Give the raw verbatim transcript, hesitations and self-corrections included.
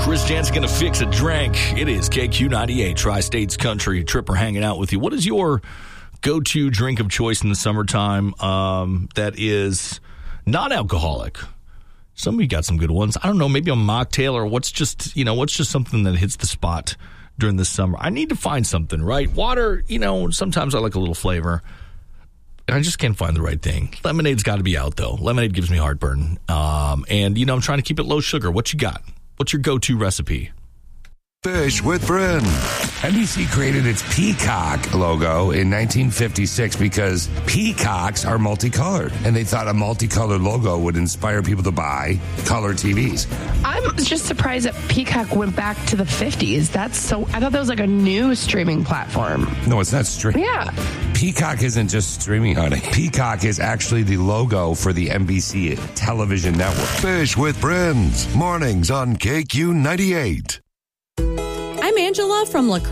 Chris Jansen going to fix a drink. It is K Q ninety-eight, Tri-States Country. Tripper hanging out with you. What is your go-to drink of choice in the summertime um, that is non-alcoholic? Some of you got some good ones. I don't know, maybe a mocktail or what's just, you know, what's just something that hits the spot during the summer. I need to find something, right? Water, you know, sometimes I like a little flavor. I just can't find the right thing. Lemonade's got to be out, though. Lemonade gives me heartburn. Um, and, you know, I'm trying to keep it low sugar. What you got? What's your go-to recipe? Fish with Friends. N B C created its peacock logo in nineteen fifty-six because peacocks are multicolored. And they thought a multicolored logo would inspire people to buy color T Vs. I'm just surprised that Peacock went back to the fifties. That's so, I thought that was like a new streaming platform. No, it's not streaming. Yeah. Peacock isn't just streaming, honey. Peacock is actually the logo for the N B C television network. Fish with Friends. Mornings on K Q ninety-eight. I'm Angela from La